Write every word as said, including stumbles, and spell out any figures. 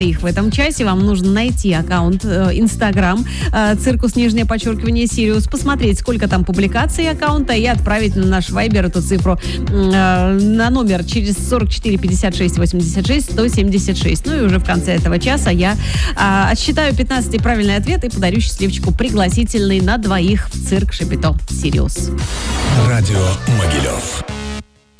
их в этом часе. Вам нужно найти аккаунт Инстаграм э, «Циркус», нижнее подчеркивание, Сириус, посмотреть, сколько там публикаций аккаунта и отправить на наш вайбер эту цифру э, на номер через сорок четыре пятьдесят шесть восемьдесят шесть сто семьдесят шесть. Ну и уже в конце этого часа я э, отсчитаю пятнадцатый правильный ответ и подарю счастливчику пригласительный на двоих в цирк Шапито Сириус. Радио Могилев.